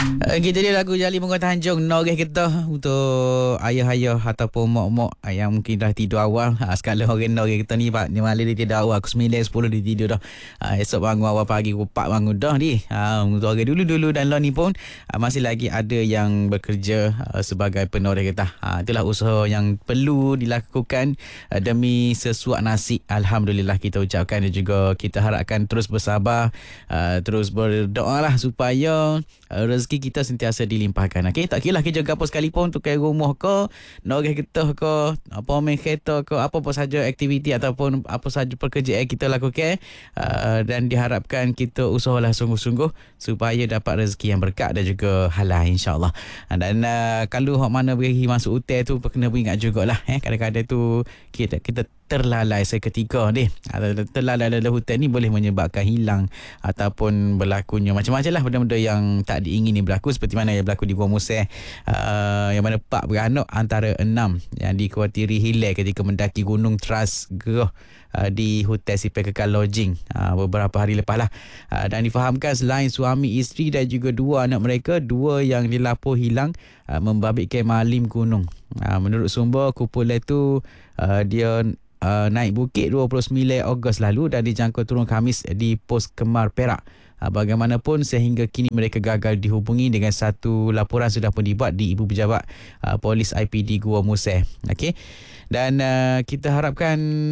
Kita dia lagu Jali Bunga Tanjung Noreh kita untuk ayah-ayah ataupun mak-mak yang mungkin dah tidur awal. Sekali orang Noreh kita ni Pak, ni malam dia tidur awal. Aku 9, 10 dia tidur dah. Esok bangun awal pagi, aku 4 bangun dah ni. Untuk orang dulu-dulu dan lah ni pun masih lagi ada yang bekerja sebagai penoreh kita. Itulah usaha yang perlu dilakukan demi sesuap nasib. Alhamdulillah kita ucapkan dan juga kita harapkan terus bersabar, terus berdoa lah supaya rezeki kita sentiasa dilimpahkan. Okey, tak kira lah kerja apa sekalipun, tukar rumah ke, noreh getah ke, apa main kereta ke, apa-apa saja aktiviti ataupun apa saja pekerjaan kita lakukan, dan diharapkan kita usahalah sungguh-sungguh supaya dapat rezeki yang berkat dan juga halal insya-Allah. Dan kalau hok mana beri masuk hotel tu kena beringat jugalah, kadang-kadang tu kita terlalai seketika ni. Terlalai dalam hutan ni boleh menyebabkan hilang ataupun berlakunya macam-macam lah benda-benda yang tak diingini berlaku, seperti mana yang berlaku di Gua Museh, yang mana 4 beranak antara 6 yang dikhawatiri hilang ketika mendaki Gunung Teras Gerah di Hotel Sipil Kekal Lodging beberapa hari lepas lah. Dan difahamkan selain suami, isteri dan juga 2 anak mereka, 2 yang dilapor hilang membabit kemah Lim Gunung. Menurut sumber, kumpulan itu dia naik bukit 29 Ogos lalu dan dijangka turun Khamis di Pos Kemar Perak. Bagaimanapun sehingga kini mereka gagal dihubungi, dengan satu laporan sudah pun dibuat di Ibu Pejabat Polis IPD Gua Museh. Okey. Dan kita harapkan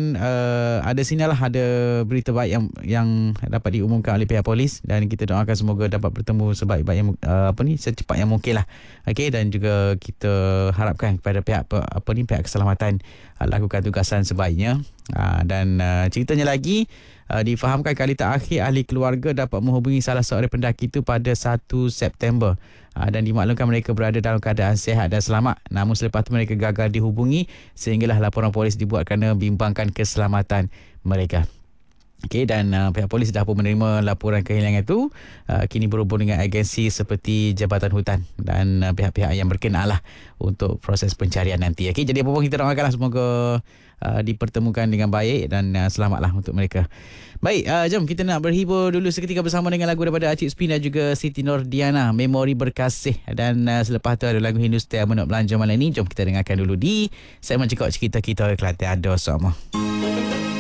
ada sinalah ada berita baik yang dapat diumumkan oleh pihak polis, dan kita doakan semoga dapat bertemu sebaik-baik yang secepat yang mungkin lah. Okey, dan juga kita harapkan kepada pihak pihak keselamatan lakukan tugasan sebaiknya. Dan ceritanya lagi, difahamkan kali terakhir ahli keluarga dapat menghubungi salah seorang pendaki itu pada 1 September. Dan dimaklumkan mereka berada dalam keadaan sihat dan selamat. Namun selepas itu mereka gagal dihubungi sehinggalah laporan polis dibuat kerana bimbangkan keselamatan mereka. Okey, dan pihak polis dah pun menerima laporan kehilangan itu. Kini berhubung dengan agensi seperti Jabatan Hutan dan pihak-pihak yang berkenaan lah untuk proses pencarian nanti. Okey, jadi apa-apa kita doakanlah semoga dipertemukan dengan baik dan selamatlah untuk mereka. Baik, jom kita nak berhibur dulu seketika bersama dengan lagu daripada Acik Spin dan juga Siti Nordiana, Memori Berkasih. Dan selepas tu ada lagu Hindustan Menuk Belanja malam ni. Jom kita dengarkan dulu di segmen Cekok Cerita Kita Kelantan Ada Sama.